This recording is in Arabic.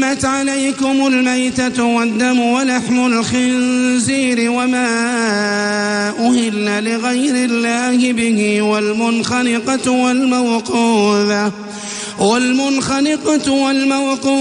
حرمت عليكم الميتة والدم ولحم الخنزير وما أهل لغير الله به والمنخنقة والموقوذة